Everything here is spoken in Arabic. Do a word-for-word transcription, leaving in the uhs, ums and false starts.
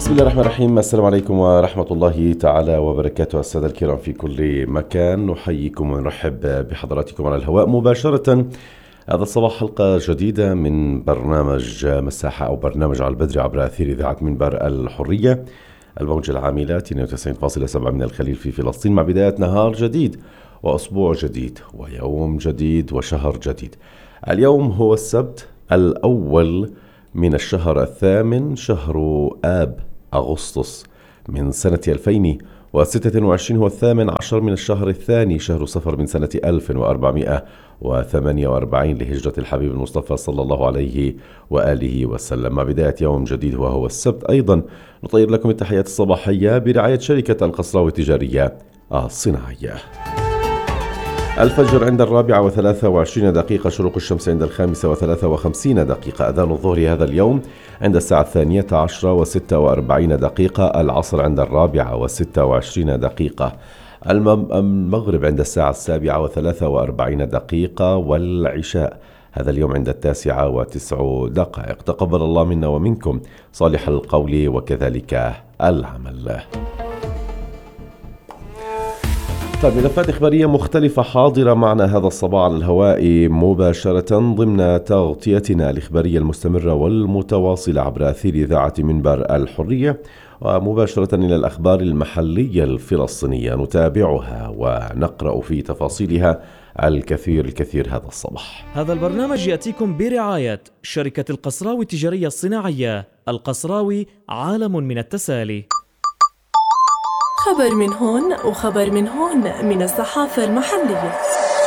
بسم الله الرحمن الرحيم. السلام عليكم ورحمة الله تعالى وبركاته. السادة الكرام في كل مكان، نحييكم ونرحب بحضراتكم على الهواء مباشرة. هذا الصباح حلقة جديدة من برنامج مساحة أو برنامج على البدر عبر أثير إذاعة منبر الحرية، الموجة العاملة اثنين وتسعين فاصلة سبعة من الخليل في فلسطين، مع بداية نهار جديد وأسبوع جديد ويوم جديد وشهر جديد. اليوم هو السبت الأول من الشهر الثامن، شهر آب أغسطس من سنة ألفين وستة وعشرين، هو الثامن عشر من الشهر الثاني، شهر صفر من سنة ألف وأربعمائة وثمانية وأربعين لهجرة الحبيب المصطفى صلى الله عليه وآله وسلم. مع بداية يوم جديد وهو السبت، أيضا نطير لكم التحيات الصباحية برعاية شركة القصراوي التجارية الصناعية. الفجر عند الرابعة وثلاثة وعشرين دقيقة، شروق الشمس عند الخامسة وثلاثة وخمسين دقيقة، أذان الظهر هذا اليوم عند الساعة الثانية عشرة وستة وأربعين دقيقة، العصر عند الرابعة وستة وعشرين دقيقة، المغرب عند الساعة السابعة وثلاثة وأربعين دقيقة، والعشاء هذا اليوم عند التاسعة وتسع دقائق. تقبل الله منا ومنكم صالح القول وكذلك العمل. طيب، ملفات إخبارية مختلفة حاضرة معنا هذا الصباح على الهواء مباشرة ضمن تغطيتنا الإخبارية المستمرة والمتواصلة عبر أثير إذاعة منبر الحرية، ومباشرة إلى الأخبار المحلية الفلسطينية نتابعها ونقرأ في تفاصيلها الكثير الكثير هذا الصباح. هذا البرنامج يأتيكم برعاية شركة القصراوي التجارية الصناعية. القصراوي عالم من التسالي. خبر من هون وخبر من هون من الصحافة المحلية.